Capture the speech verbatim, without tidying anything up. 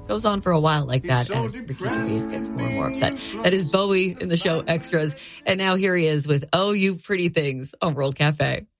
goes on for a while like that so as Ricky Gervais gets more and more upset. That is Bowie in the show Extras. And now here he is with Oh You Pretty Things on World Cafe.